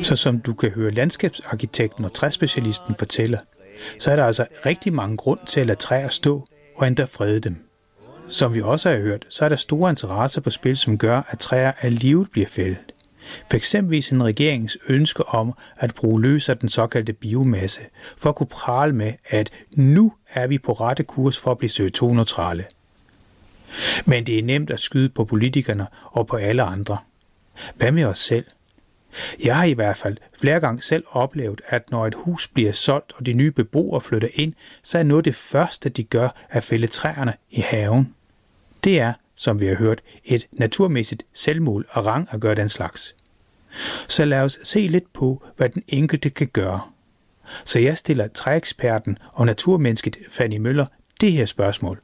Så som du kan høre landskabsarkitekten og træspecialisten fortælle, så er der altså rigtig mange grund til at lade træer stå og endda frede dem. Som vi også har hørt, så er der store interesser på spil, som gør, at træer alligevel bliver fældet. For eksempelvis en regerings ønske om at bruge løs af den såkaldte biomasse, for at kunne prale med, at nu er vi på rette kurs for at blive CO2-neutrale. Men det er nemt at skyde på politikerne og på alle andre. Hvad med os selv? Jeg har i hvert fald flere gange selv oplevet, at når et hus bliver solgt, og de nye beboere flytter ind, så er noget det første, de gør, at fælde træerne i haven. Det er, som vi har hørt, et naturmæssigt selvmål og rang at gøre den slags. Så lad os se lidt på, hvad den enkelte kan gøre. Så jeg stiller træeksperten og naturmennesket Fanny Møller det her spørgsmål.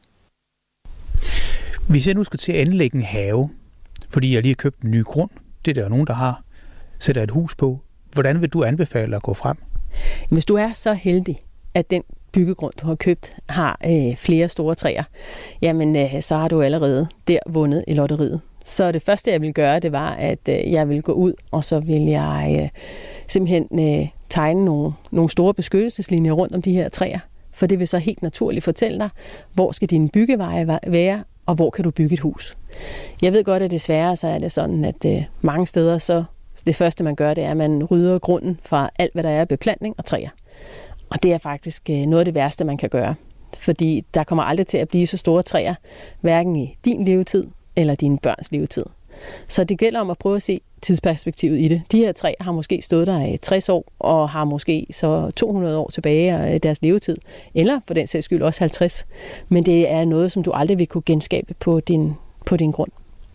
Hvis jeg nu skal til at anlægge en have, fordi jeg lige har købt en ny grund, det er der nogen, der har, sætter et hus på, hvordan vil du anbefale at gå frem? Hvis du er så heldig, at den byggegrund, du har købt, har flere store træer, jamen så har du allerede der vundet i lotteriet. Så det første, jeg ville gøre, det var, at jeg ville gå ud, og så ville jeg simpelthen tegne nogle store beskyttelseslinjer rundt om de her træer. For det vil så helt naturligt fortælle dig, hvor skal dine byggeveje være, og hvor kan du bygge et hus. Jeg ved godt, at desværre så er det sådan, at mange steder, så det første, man gør, det er, at man rydder grunden fra alt, hvad der er af beplantning og træer. Og det er faktisk noget af det værste, man kan gøre. Fordi der kommer aldrig til at blive så store træer, hverken i din levetid eller dine børns levetid. Så det gælder om at prøve at se tidsperspektivet i det. De her træer har måske stået der i 60 år, og har måske så 200 år tilbage af deres levetid, eller for den sags skyld også 50. Men det er noget, som du aldrig vil kunne genskabe på din grund.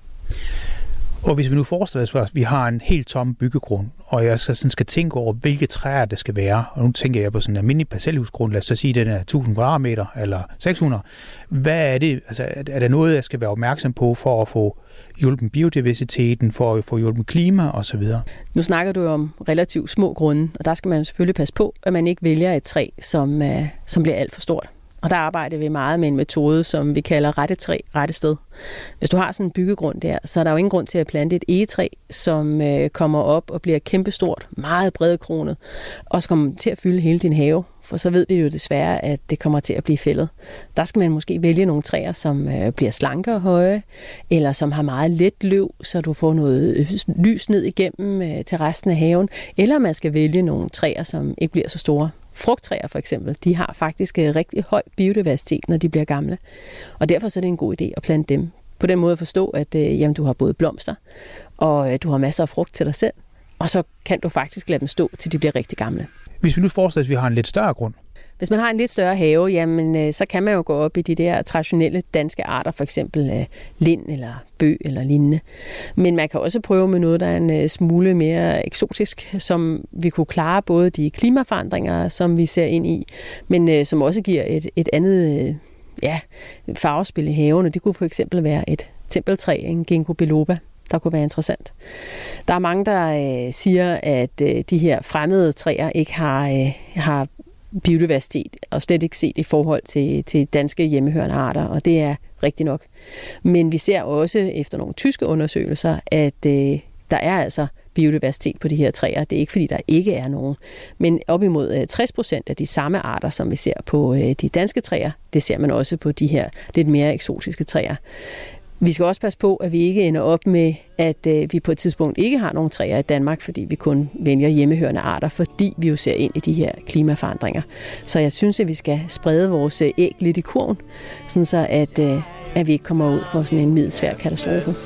Og hvis vi nu forestiller os, at vi har en helt tom byggegrund, og jeg skal tænke over, hvilke træer det skal være, og nu tænker jeg på sådan en almindelig parcelhusgrund, lad os så sige, at den er 1000 kvadratmeter eller 600. Hvad er det? Altså, er der noget, jeg skal være opmærksom på for at få hjulpet biodiversiteten, for at få hjulpet klima osv.? Nu snakker du om relativt små grunde, og der skal man selvfølgelig passe på, at man ikke vælger et træ, som bliver alt for stort. Og der arbejder vi meget med en metode, som vi kalder rette træ, rette sted. Hvis du har sådan en byggegrund der, så er der jo ingen grund til at plante et egetræ, som kommer op og bliver kæmpestort, meget bredkronet, og så kommer til at fylde hele din have. For så ved vi jo desværre, at det kommer til at blive fældet. Der skal man måske vælge nogle træer, som bliver slanke og høje, eller som har meget let løv, så du får noget lys ned igennem til resten af haven. Eller man skal vælge nogle træer, som ikke bliver så store. Frugttræer for eksempel, de har faktisk rigtig høj biodiversitet, når de bliver gamle. Og derfor så er det en god idé at plante dem. På den måde at forstå, at jamen, du har både blomster, og du har masser af frugt til dig selv. Og så kan du faktisk lade dem stå, til de bliver rigtig gamle. Hvis vi nu forestiller os, at vi har en lidt større grund. Hvis man har en lidt større have, jamen, så kan man jo gå op i de der traditionelle danske arter, for eksempel lind eller bøg eller lignende. Men man kan også prøve med noget, der er en smule mere eksotisk, som vi kunne klare både de klimaforandringer, som vi ser ind i, men som også giver et andet farvespil i haven. Og det kunne for eksempel være et tempeltræ, en ginkgo biloba, der kunne være interessant. Der er mange, der siger, at de her fremmede træer ikke har biodiversitet, og slet ikke set i forhold til danske hjemmehørende arter, og det er rigtigt nok. Men vi ser også efter nogle tyske undersøgelser, at der er altså biodiversitet på de her træer. Det er ikke, fordi der ikke er nogen. Men op imod 60% af de samme arter, som vi ser på de danske træer, det ser man også på de her lidt mere eksotiske træer. Vi skal også passe på, at vi ikke ender op med, at vi på et tidspunkt ikke har nogen træer i Danmark, fordi vi kun vælger hjemmehørende arter, fordi vi jo ser ind i de her klimaforandringer. Så jeg synes, at vi skal sprede vores æg lidt i kurven, sådan så at vi ikke kommer ud for sådan en middelsvær katastrofe.